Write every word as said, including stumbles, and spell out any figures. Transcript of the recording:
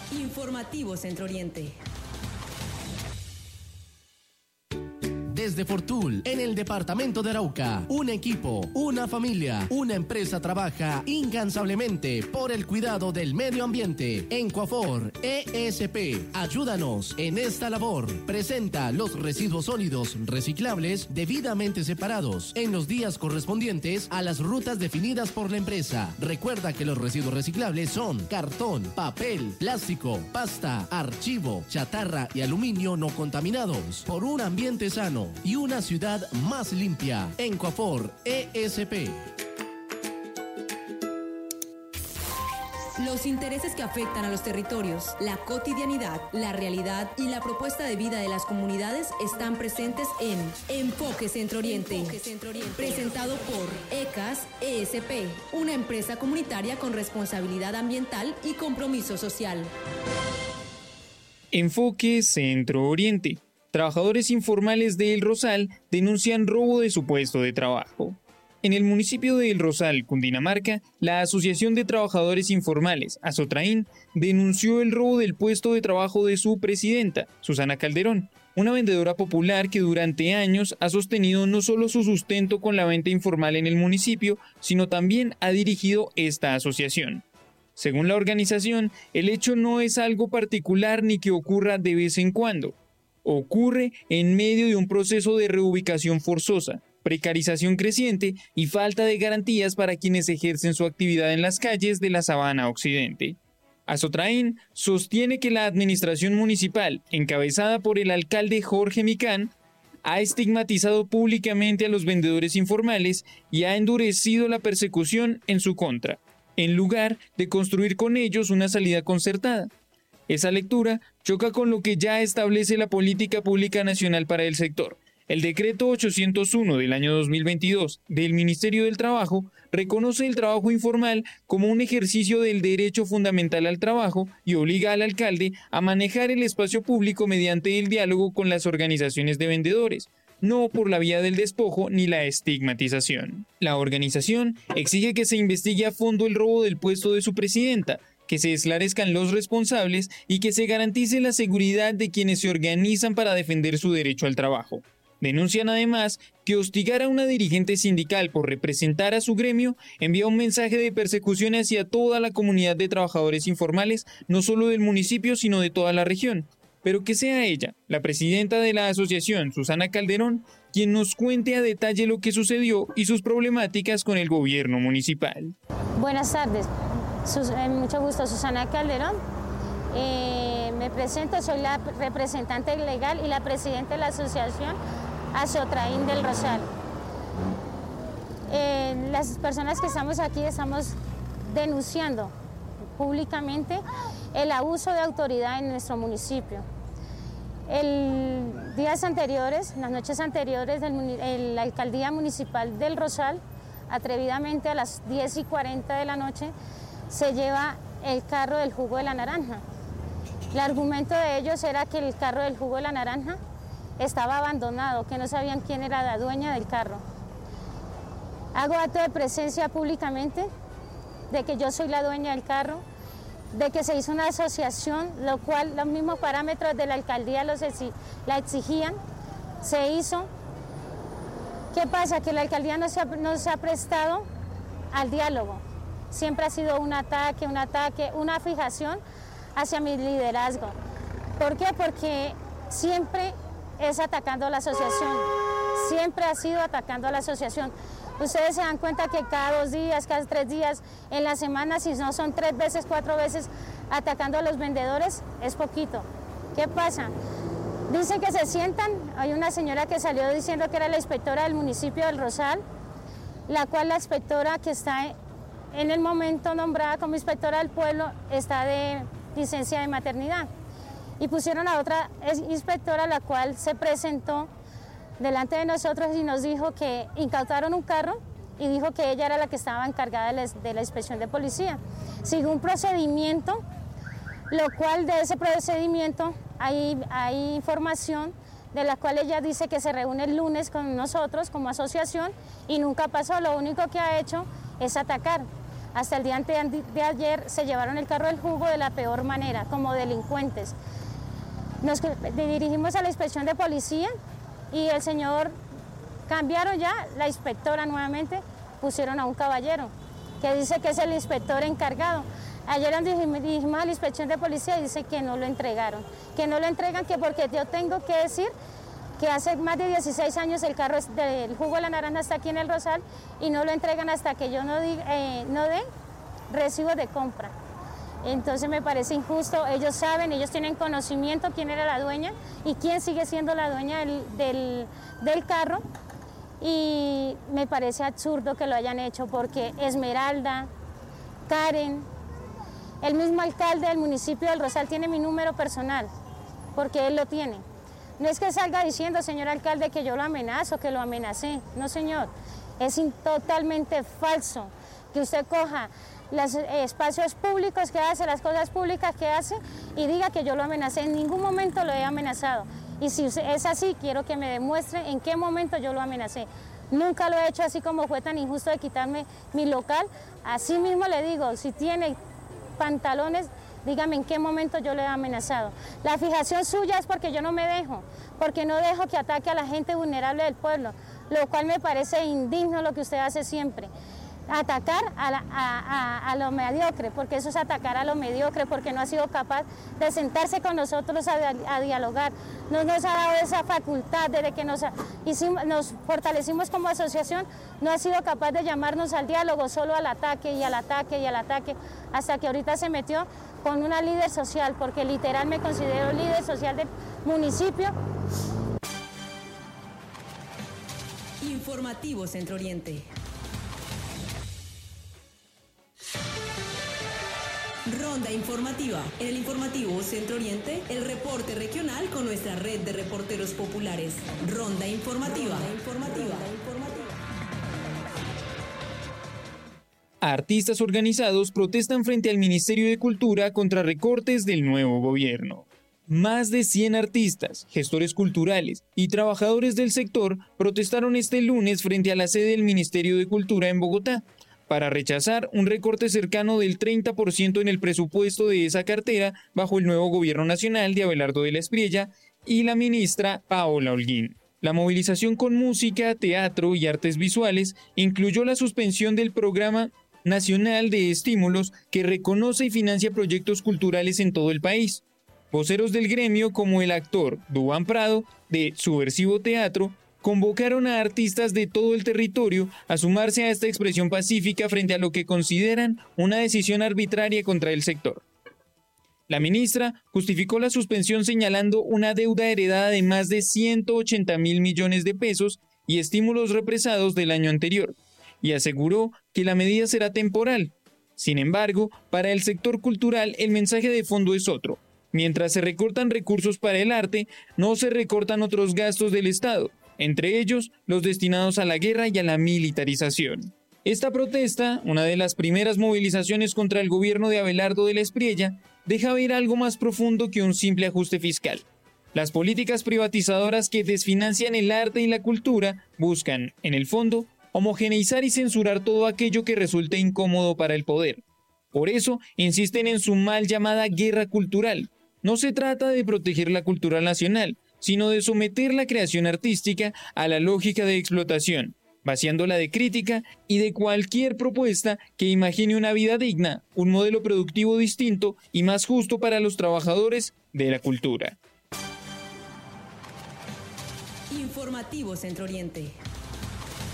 Informativo Centro Oriente. Desde Fortul, en el departamento de Arauca, un equipo, una familia, una empresa trabaja incansablemente por el cuidado del medio ambiente. En Coafor E S P, ayúdanos en esta labor. Presenta los residuos sólidos reciclables debidamente separados en los días correspondientes a las rutas definidas por la empresa. Recuerda que los residuos reciclables son cartón, papel, plástico, pasta, archivo, chatarra y aluminio no contaminados. Por un ambiente sano y una ciudad más limpia. En Coafor E S P. Los intereses que afectan a los territorios, la cotidianidad, la realidad y la propuesta de vida de las comunidades están presentes en Enfoque Centro Oriente, Enfoque Centro Oriente. Presentado por E C A S E S P, una empresa comunitaria con responsabilidad ambiental y compromiso social. Enfoque Centro Oriente. Trabajadores informales de El Rosal denuncian robo de su puesto de trabajo. En el municipio de El Rosal, Cundinamarca, la Asociación de Trabajadores Informales, Asotrain, denunció el robo del puesto de trabajo de su presidenta, Susana Calderón, una vendedora popular que durante años ha sostenido no solo su sustento con la venta informal en el municipio, sino también ha dirigido esta asociación. Según la organización, el hecho no es algo particular ni que ocurra de vez en cuando. Ocurre en medio de un proceso de reubicación forzosa, precarización creciente y falta de garantías para quienes ejercen su actividad en las calles de la Sabana Occidente. Asotrain sostiene que la administración municipal, encabezada por el alcalde Jorge Micán, ha estigmatizado públicamente a los vendedores informales y ha endurecido la persecución en su contra, en lugar de construir con ellos una salida concertada. Esa lectura choca con lo que ya establece la política pública nacional para el sector. El decreto ochocientos uno del año dos mil veintidós del Ministerio del Trabajo reconoce el trabajo informal como un ejercicio del derecho fundamental al trabajo y obliga al alcalde a manejar el espacio público mediante el diálogo con las organizaciones de vendedores, no por la vía del despojo ni la estigmatización. La organización exige que se investigue a fondo el robo del puesto de su presidenta, que se esclarezcan los responsables y que se garantice la seguridad de quienes se organizan para defender su derecho al trabajo. Denuncian además que hostigar a una dirigente sindical por representar a su gremio envía un mensaje de persecución hacia toda la comunidad de trabajadores informales, no solo del municipio, sino de toda la región. Pero que sea ella, la presidenta de la asociación, Susana Calderón, quien nos cuente a detalle lo que sucedió y sus problemáticas con el gobierno municipal. Buenas tardes. Sus, eh, mucho gusto, Susana Calderón. Eh, me presento, soy la representante legal y la presidenta de la asociación Asotrain del Rosal. Eh, las personas que estamos aquí estamos denunciando públicamente el abuso de autoridad en nuestro municipio. El días anteriores, las noches anteriores, del, el, la alcaldía municipal del Rosal, atrevidamente a las diez y cuarenta de la noche, se lleva el carro del jugo de la naranja. El argumento de ellos era que el carro del jugo de la naranja estaba abandonado, que no sabían quién era la dueña del carro. Hago acto de presencia públicamente de que yo soy la dueña del carro, de que se hizo una asociación, lo cual los mismos parámetros de la alcaldía los exi- la exigían, se hizo. ¿Qué pasa? Que la alcaldía no se ha, no se ha prestado al diálogo. Siempre ha sido un ataque, un ataque, una fijación hacia mi liderazgo. ¿Por qué? Porque siempre es atacando a la asociación, siempre ha sido atacando a la asociación. Ustedes se dan cuenta que cada dos días, cada tres días, en la semana, si no son tres veces, cuatro veces, atacando a los vendedores, es poquito. ¿Qué pasa? Dicen que se sientan, hay una señora que salió diciendo que era la inspectora del municipio del Rosal, la cual la inspectora que está en el momento nombrada como inspectora del pueblo está de licencia de maternidad. Y pusieron a otra inspectora, la cual se presentó delante de nosotros y nos dijo que incautaron un carro y dijo que ella era la que estaba encargada de la, de la inspección de policía. Sigue un procedimiento, lo cual de ese procedimiento hay, hay información de la cual ella dice que se reúne el lunes con nosotros como asociación y nunca pasó. Lo único que ha hecho es atacar. Hasta el día de ayer se llevaron el carro del jugo de la peor manera, como delincuentes. Nos dirigimos a la inspección de policía y el señor, cambiaron ya la inspectora nuevamente, pusieron a un caballero que dice que es el inspector encargado. Ayer nos dirigimos a la inspección de policía y dice que no lo entregaron, que no lo entregan, que porque yo tengo que decir que hace más de dieciséis años el carro del jugo de la naranja está aquí en el Rosal y no lo entregan hasta que yo no, diga, eh, no dé recibo de compra. Entonces me parece injusto, ellos saben, ellos tienen conocimiento quién era la dueña y quién sigue siendo la dueña del, del, del carro, y me parece absurdo que lo hayan hecho porque Esmeralda, Karen, el mismo alcalde del municipio del Rosal tiene mi número personal, porque él lo tiene. No es que salga diciendo, señor alcalde, que yo lo amenazo, que lo amenacé. No, señor, es totalmente falso que usted coja los espacios públicos que hace, las cosas públicas que hace y diga que yo lo amenacé. En ningún momento lo he amenazado. Y si es así, quiero que me demuestre en qué momento yo lo amenacé. Nunca lo he hecho así como fue tan injusto de quitarme mi local. Así mismo le digo, si tiene pantalones, dígame en qué momento yo le he amenazado. La fijación suya es porque yo no me dejo, porque no dejo que ataque a la gente vulnerable del pueblo, lo cual me parece indigno lo que usted hace siempre. Atacar a, la, a, a, a lo mediocre, porque eso es atacar a lo mediocre, porque no ha sido capaz de sentarse con nosotros a, a dialogar. No nos ha dado esa facultad desde que nos, hicimos, nos fortalecimos como asociación, no ha sido capaz de llamarnos al diálogo, solo al ataque y al ataque y al ataque, hasta que ahorita se metió con una líder social, porque literal me considero líder social del municipio. Informativo Centro Oriente. Ronda informativa. En el informativo Centro Oriente, el reporte regional con nuestra red de reporteros populares. Ronda informativa. Ronda informativa. Artistas organizados protestan frente al Ministerio de Cultura contra recortes del nuevo gobierno. Más de cien artistas, gestores culturales y trabajadores del sector protestaron este lunes frente a la sede del Ministerio de Cultura en Bogotá, para rechazar un recorte cercano del treinta por ciento en el presupuesto de esa cartera bajo el nuevo gobierno nacional de Abelardo de la Espriella y la ministra Paola Holguín. La movilización con música, teatro y artes visuales incluyó la suspensión del Programa Nacional de Estímulos que reconoce y financia proyectos culturales en todo el país. Voceros del gremio como el actor Duván Prado de Subversivo Teatro convocaron a artistas de todo el territorio a sumarse a esta expresión pacífica frente a lo que consideran una decisión arbitraria contra el sector. La ministra justificó la suspensión señalando una deuda heredada de más de ciento ochenta mil millones de pesos y estímulos represados del año anterior, y aseguró que la medida será temporal. Sin embargo, para el sector cultural el mensaje de fondo es otro. Mientras se recortan recursos para el arte, no se recortan otros gastos del Estado, entre ellos los destinados a la guerra y a la militarización. Esta protesta, una de las primeras movilizaciones contra el gobierno de Abelardo de la Espriella, deja ver algo más profundo que un simple ajuste fiscal. Las políticas privatizadoras que desfinancian el arte y la cultura buscan, en el fondo, homogeneizar y censurar todo aquello que resulte incómodo para el poder. Por eso, insisten en su mal llamada guerra cultural. No se trata de proteger la cultura nacional, sino de someter la creación artística a la lógica de explotación, vaciándola de crítica y de cualquier propuesta que imagine una vida digna, un modelo productivo distinto y más justo para los trabajadores de la cultura. Informativo Centro Oriente.